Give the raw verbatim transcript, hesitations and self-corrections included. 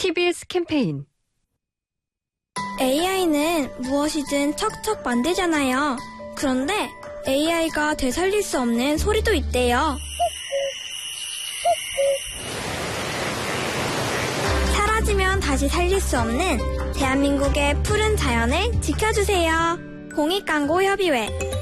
티비에스 캠페인. 에이아이는 무엇이든 척척 만들잖아요. 그런데 에이아이가 되살릴 수 없는 소리도 있대요. 사라지면 다시 살릴 수 없는 대한민국의 푸른 자연을 지켜주세요. 공익광고협의회